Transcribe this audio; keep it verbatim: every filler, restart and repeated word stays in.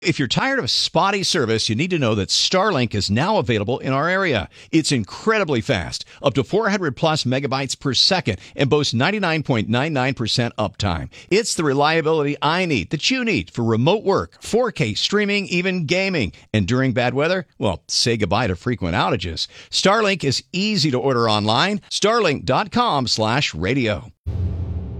If you're tired of spotty service, you need to know that Starlink is now available in our area. It's incredibly fast, up to four hundred plus megabytes per second, and boasts ninety-nine point nine nine percent uptime. It's the reliability I need, that you need, for remote work, four K streaming, even gaming. And during bad weather, well, say goodbye to frequent outages. Starlink is easy to order online. Starlink dot com slash radio.